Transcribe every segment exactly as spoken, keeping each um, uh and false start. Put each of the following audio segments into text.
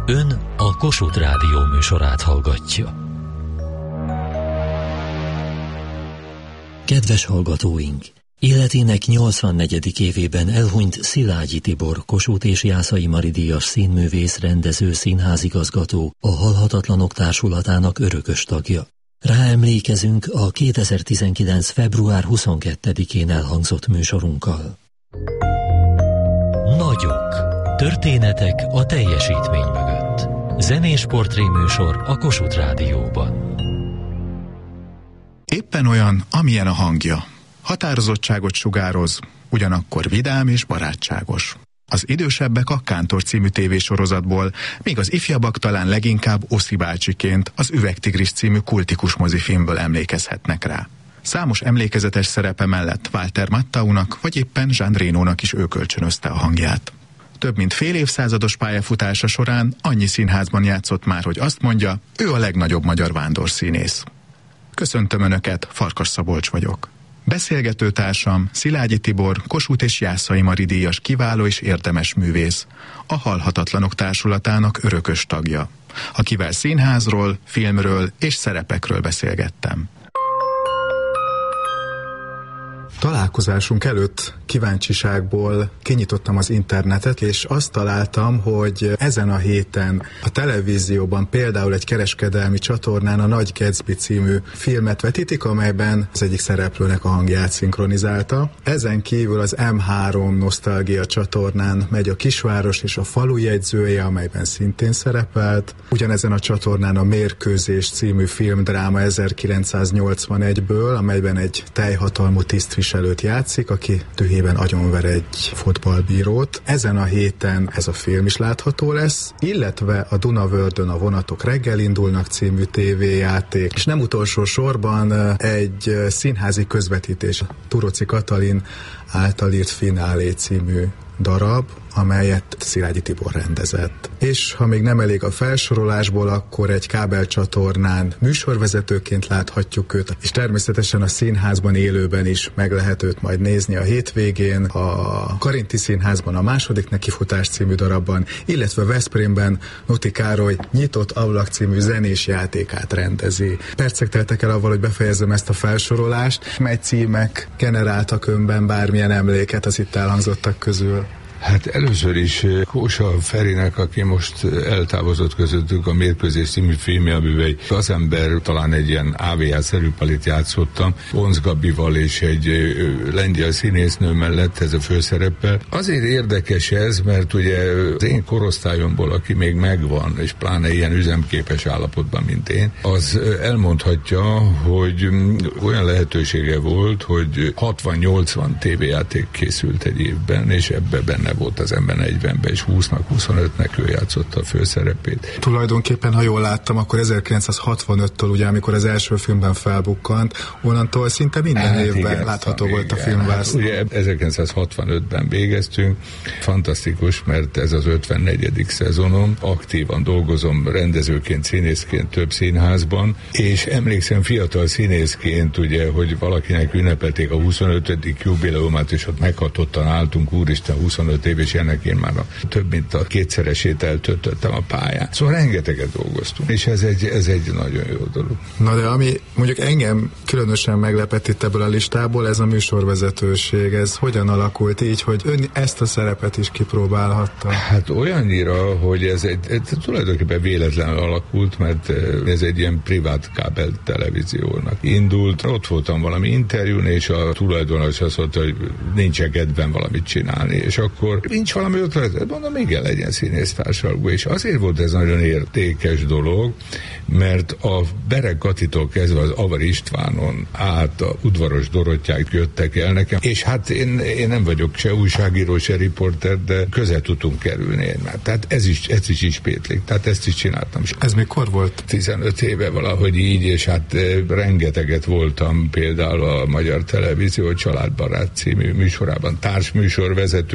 Ön a Kossuth Rádió műsorát hallgatja. Kedves hallgatóink! Életének nyolcvannegyedik évében elhunyt Szilágyi Tibor, Kossuth és Jászai Mari díjas színművész, rendező, színházigazgató, a Halhatatlanok Társulatának örökös tagja. Ráemlékezünk a kétezer-tizenkilenc. február huszonkettedikén elhangzott műsorunkkal. Nagyok. Történetek a teljesítmény mögött. Zenés portréműsor a Kossuth Rádióban. Éppen olyan, amilyen a hangja. Határozottságot sugároz, ugyanakkor vidám és barátságos. Az idősebbek a Kántor című tévésorozatból, míg az ifjabbak talán leginkább Oszi bácsiként az Üvegtigris című kultikus mozifilmből emlékezhetnek rá. Számos emlékezetes szerepe mellett Walter Matthaunak vagy éppen Jean Renónak is ő kölcsönözte a hangját. Több mint fél évszázados pályafutása során annyi színházban játszott már, hogy azt mondja, ő a legnagyobb magyar vándorszínész. Köszöntöm Önöket, Farkas Szabolcs vagyok. Beszélgető társam Szilágyi Tibor, Kossuth és Jászai Mari díjas kiváló és érdemes művész, a Halhatatlanok Társulatának örökös tagja, akivel színházról, filmről és szerepekről beszélgettem. Találkozásunk előtt kíváncsiságból kinyitottam az internetet, és azt találtam, hogy ezen a héten a televízióban például egy kereskedelmi csatornán a Nagy Gatsby című filmet vetítik, amelyben az egyik szereplőnek a hangját szinkronizálta. Ezen kívül az em három Nosztalgia csatornán megy a Kisváros és a falu jegyzője, amelyben szintén szerepelt. Ugyanezen a csatornán a Mérkőzés című filmdráma ezerkilencszáznyolcvanegyből, amelyben egy teljhatalmú tisztviselőt játszik, aki dühében agyonver egy fotballbírót. Ezen a héten ez a film is látható lesz, illetve a Dunavöldön a Vonatok reggel indulnak című tévéjáték, és nem utolsó sorban egy színházi közvetítés, Turóczy Katalin által írt Finálé című darab, amelyet Szilágyi Tibor rendezett. És ha még nem elég a felsorolásból, akkor egy kábelcsatornán műsorvezetőként láthatjuk őt, és természetesen a színházban élőben is meg lehet őt majd nézni a hétvégén, a Karinti Színházban a Második nekifutás című darabban, illetve Veszprémben Nuti Károly Nyitott ablak című zenés játékát rendezi. Percek teltek el avval, hogy befejezem ezt a felsorolást, mely címek generáltak önben bármilyen emléket az itt elhangzottak közül? Hát először is Kósa Ferinek, aki most eltávozott közöttük, a Mérkőzés című filmje, amivel az ember talán egy ilyen á vé á-szerű palit játszottam, Bonc Gabival és egy lengyel színésznő mellett ez a főszereppel. Azért érdekes ez, mert ugye az én korosztályomból, aki még megvan, és pláne ilyen üzemképes állapotban, mint én, az elmondhatja, hogy olyan lehetősége volt, hogy hatvan-nyolcvan tévéjáték készült egy évben, és ebbe benne volt az ember negyvenben, és húsznak, huszonötnek ő játszotta a főszerepét. Tulajdonképpen, ha jól láttam, akkor ezerkilencszázhatvanöttől, ugye, amikor az első filmben felbukkant, onnantól szinte minden hát évben igen, látható igen, volt a filmvásznon. Hát ugye ezerkilencszázhatvanötben végeztünk, fantasztikus, mert ez az ötvennegyedik szezonom, aktívan dolgozom rendezőként, színészként több színházban, és emlékszem fiatal színészként, ugye, hogy valakinek ünnepelték a huszonötödik jubileumát, és ott meghatottan álltunk, úristen, huszonöt év, és ennek én már a, több mint a kétszeresét eltöltöttem a pályán. Szóval rengeteget dolgoztunk, és ez egy, ez egy nagyon jó dolog. Na de ami mondjuk engem különösen meglepett itt ebből a listából, ez a műsorvezetőség, ez hogyan alakult így, hogy ön ezt a szerepet is kipróbálhatta? Hát olyannyira, hogy ez egy, ez tulajdonképpen véletlenül alakult, mert ez egy ilyen privát kábel televíziónak indult. Ott voltam valami interjún, és a tulajdonos azt mondta, hogy nincs kedvem valamit csinálni, és akkor nincs valami ötlet, mondom, igen, legyen színésztársalgó, és azért volt ez nagyon értékes dolog, mert a Bereg Katitól kezdve az Avar Istvánon át a Udvaros Dorottyák jöttek el nekem, és hát én, én nem vagyok se újságíró, se riporter, de közel tudtunk kerülni egymát. Tehát ez is, ez is ispétlik, tehát ezt is csináltam. Ez mikor volt? tizenöt éve valahogy így, és hát rengeteget voltam például a Magyar Televízió Családbarát című műsorában, társműsorvezető is, itt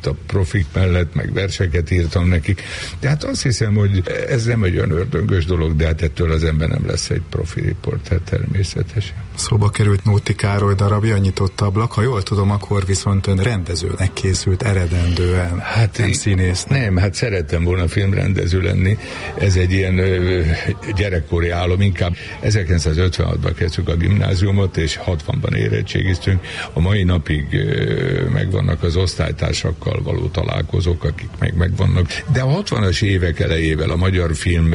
a profik mellett, meg verseket írtam nekik. De hát azt hiszem, hogy ez nem egy olyan ördöngös dolog, de hát ettől az ember nem lesz egy profi riporter természetesen. Szóba került Nóti Károly darabja, Nyitott ablak. Ha jól tudom, akkor viszont ön rendezőnek készült eredendően, hát nem színész. Nem, hát szerettem volna filmrendező lenni. Ez egy ilyen ö, gyerekkori álom, inkább ezerkilencszázötvenhatban kezdtük a gimnáziumot, és hatvanban érettségiztünk. A mai napig ö, megvannak az osztálytársakkal való találkozók, akik meg megvannak. De a hatvanas évek elejével, a magyar film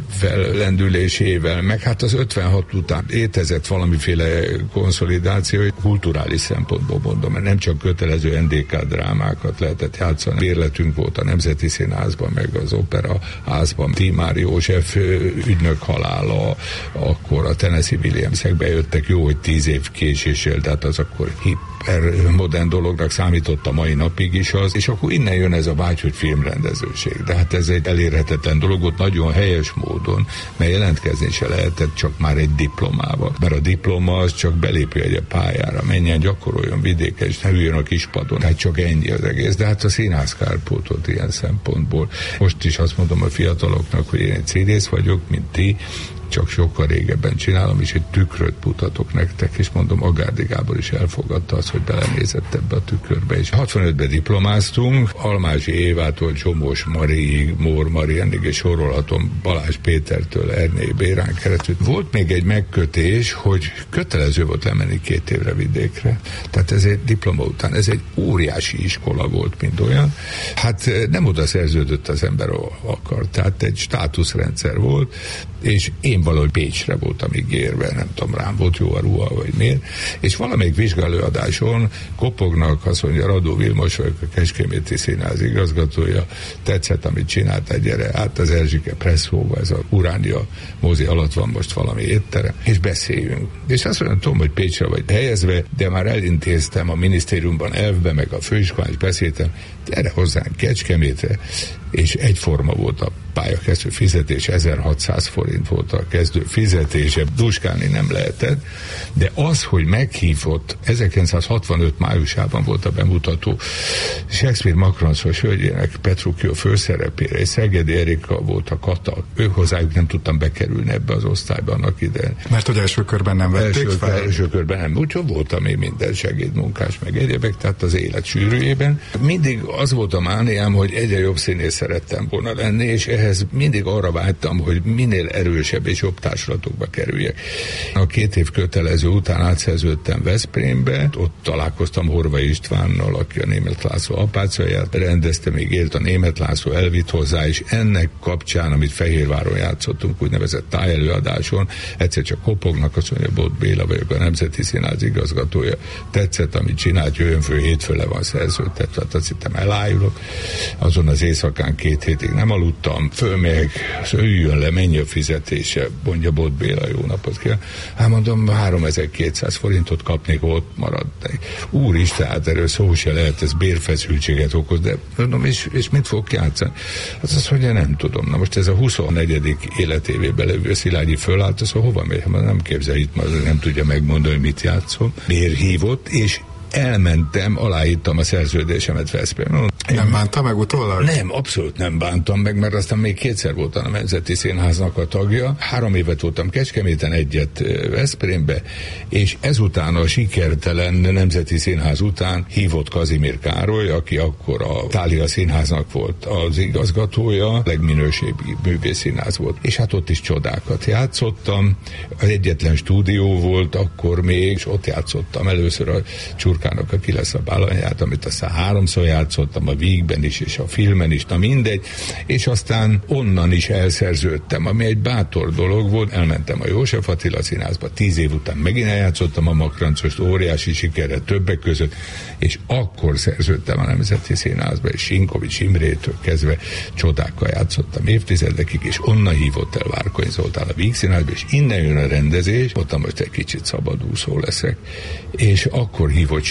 fellendülésével, meg hát az ötvenhat után létezett valamiféle konszolidáció, kulturális szempontból mondom, mert nem csak kötelező en dé ká drámákat lehetett játszani. Bérletünk volt a Nemzeti Színházban, meg az Opera házban. Tímár József ügynök halála, akkor a Tennessee Williamsek bejöttek, jó, hogy tíz év késéssel, tehát az akkor hip modern dolognak számított a mai napig is az, és akkor innen jön ez a vágy, hogy filmrendezőség. De hát ez egy elérhetetlen dolog volt nagyon helyes módon, mert jelentkezni se lehetett csak már egy diplomával. Mert a diploma az csak belépő egy pályára, menjen, gyakoroljon vidéken, és ne üljön a kispadon. Hát csak ennyi az egész. De hát a színház kárpótolt ilyen szempontból. Most is azt mondom a fiataloknak, hogy én egy színész vagyok, mint ti, csak sokkal régebben csinálom, és egy tükröt mutatok nektek, és mondom, Agárdi Gábor is elfogadta azt, hogy belenézett ebbe a tükörbe. És hatvanötben diplomáztunk, Almási Évától Csomós Mariig, Mór Mariannig, és sorolhatom Balázs Pétertől Ernélyi Bérán keresztül. Volt még egy megkötés, hogy kötelező volt lemenni két évre vidékre. Tehát ez egy diploma után, ez egy óriási iskola volt, mint olyan. Hát nem oda szerződött az ember, akar. Tehát egy státuszrendszer volt, és én valahogy Pécsre voltam ígérve, nem tudom, rám volt jó a ruha, vagy miért, és valamelyik vizsgálóadáson kopognak, azt mondja, Radó Vilmos vagyok, a Kecskeméti Színház igazgatója, tetszett, amit csináltál, gyere át az Erzsike Presszóba, ez a Uránia mozi alatt van most valami étterem, és beszéljünk. És azt mondom, tudom, hogy Pécsre vagy helyezve, de már elintéztem a minisztériumban elvbe, meg a főiskolán is beszéltem, gyere hozzánk Kecskemétre, és egyforma volt a pályakezdő fizetés, ezerhatszáz forint volt a kezdő fizetése, duskálni nem lehetett, de az, hogy meghívott, ezerkilencszázhatvanöt májusában volt a bemutató, Shakespeare Macranszos hölgyének Petruchio főszerepére, és Szegedi Erika volt a Kata, ő hozzájuk nem tudtam bekerülni ebbe az osztályba annak idején. Mert hogy első körben nem vették első, fel? Első körben nem, úgyhogy voltam én minden segédmunkás, meg egyebek, tehát az élet sűrűjében. Mindig az volt a mániám, hogy egyre jobb színész szerettem volna lenni, és ehhez mindig arra vágytam, hogy minél erősebb és jobb társulatokba kerüljek. A két év kötelező után átszerződtem Veszprémbe, ott találkoztam Horvai Istvánnal, aki a Németh László apácáját rendezte, még élt a Németh László, elvitt hozzá, és ennek kapcsán, amit Fehérváron játszottunk, úgynevezett tájelőadáson, egyszer csak kopognak, azt mondja, Bot Béla vagyok, a Nemzeti Színház igazgatója, tetszett, amit csinált, jöjjön föl, hétfő le van szerződtetve, tehát azt hittem, elájulok. Azon az éjszakán két hétig nem aludtam, fölmegyek, üljön le, mennyi a fizetése, mondja Bot Béla, jó napot kell. Hát mondom, háromezer-kétszáz forintot kapnék, ott maradnék. Úristen, hát erről szó se lehet, ez bérfeszültséget okoz, de mondom, és, és mit fog játszani? Hát azt mondja, nem tudom. Na most ez a huszonnegyedik életévében levő Szilágyi fölállt, az hova megy? Hát nem képzel itt, már nem tudja megmondani, hogy mit játszom. Miért hívott, és elmentem, aláírtam a szerződésemet Veszprémben. Nem bánta meg utólag? Nem, abszolút nem bántam meg, mert aztán még kétszer voltam a Nemzeti Színháznak a tagja. Három évet voltam Kecskeméten, egyet Veszprémbe, és ezután a sikertelen Nemzeti Színház után hívott Kazimír Károly, aki akkor a Thália Színháznak volt az igazgatója, legminőségi művészszínház volt. És hát ott is csodákat játszottam. Az egyetlen stúdió volt akkor még, és ott játszottam először a Csurkának a Ki lesz a bálanyát, amit aztán háromszor játszottam, a Vígben is, és a filmen is, na mindegy, és aztán onnan is elszerződtem, ami egy bátor dolog volt, elmentem a József Attila Színházba, tíz év után megint eljátszottam a Macrancost, óriási sikerre többek között, és akkor szerződtem a Nemzeti Színházba, és Sinkovics Imrétől kezdve csodákkal játszottam évtizedekig, és onnan hívott el Várkonyi Zoltán a Víg Színházba, és innen jön a rendezés, ott most egy kicsit szabadúszó leszek, és akkor hívott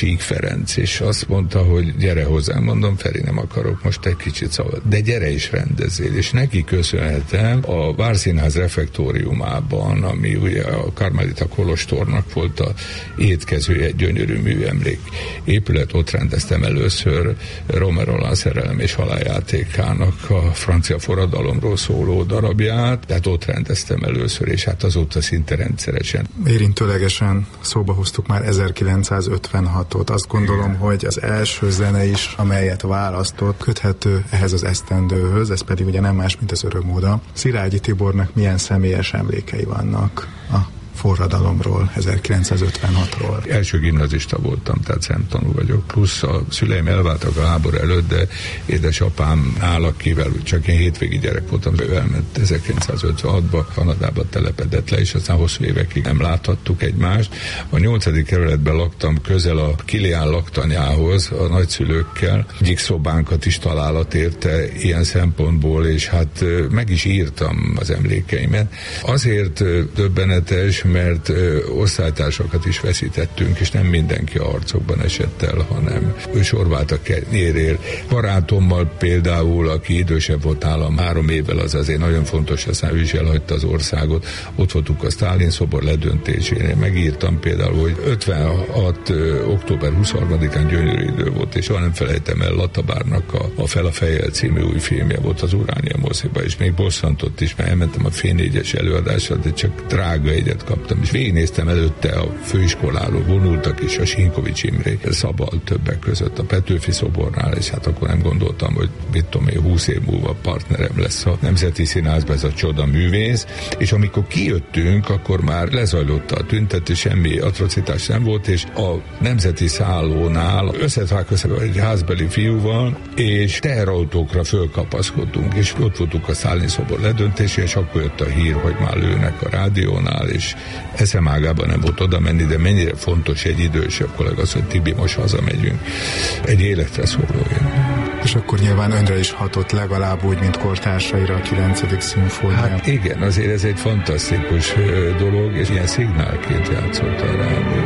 Sík Ferenc, és azt mondta, hogy gyere hozzám, mondom, Feri, nem akarok most egy kicsit szabad, de gyere is rendezzél, és neki köszönhetem a Várszínház refektóriumában, ami ugye a Karmelita kolostornak volt a étkezője, egy gyönyörű műemlék épület, ott rendeztem először Romero a Szerelem és haláljátékának a francia forradalomról szóló darabját, tehát ott rendeztem először, és hát azóta szinte rendszeresen. Érintőlegesen szóba hoztuk már ezerkilencszázötvenhatot. Azt gondolom, hogy az első zene is, amelyet választott, köthető ehhez az esztendőhöz, ez pedig ugye nem más, mint az Örömóda. Szilágyi Tibornak milyen személyes emlékei vannak a forradalomról, ezerkilencszázötvenhatról? Első gimnazista voltam, tehát szemtanú vagyok. Plusz a szüleim elváltak a háború előtt, de édesapám áll, akivel csak én hétvégi gyerek voltam, ő elment ezerkilencszázötvenhatba, Kanadába telepedett le, és aztán hosszú évekig nem láthattuk egymást. A nyolcadik kerületben laktam közel a Kilián laktanyához, a nagyszülőkkel. Egyik szobánkat is találat érte ilyen szempontból, és hát meg is írtam az emlékeimet. Azért döbbenetes, mert ö, osztálytársakat is veszítettünk, és nem mindenki a harcokban esett el, hanem ő sorvált a kenyérér. Barátommal például, aki idősebb volt nálam három évvel, az azért nagyon fontos, aztán ő is elhagyta az országot. Ott voltunk a Sztálin szobor ledöntésénél. Megírtam például, hogy ötvenhat ö, október huszonharmadikán gyönyörű idő volt, és soha nem felejtem el, Latabárnak a, a Fel a fejjel című új filmje volt az Uránia moziba, és még bosszantott is, mert elmentem a Fény négyes előadásra, de csak drága egyet kaptam, és végignéztem előtte a főiskoláról, vonultak is a Sinkovics Imre Szabal többek között a Petőfi szobornál, és hát akkor nem gondoltam, hogy mit tudom én, húsz év múlva partnerem lesz a Nemzeti Színházban, ez a csoda művész, és amikor kijöttünk, akkor már lezajlott a tüntetés, semmi atrocitás nem volt, és a Nemzeti Szállónál összetálkoztam egy házbeli fiúval, és teherautókra fölkapaszkodtunk, és ott voltunk a Sztálin szobor ledöntésén, és akkor jött a hír, hogy már lőnek a rádiónál, és eszem ágában nem volt oda menni, de mennyire fontos egy idősebb kollega az, hogy Tibi, most hazamegyünk. Egy életre szóló én. És akkor nyilván önre is hatott legalább úgy, mint kortársaira a kilencedik szimfónia. Hát igen, azért ez egy fantasztikus dolog, és ilyen szignálként játszott a rádió.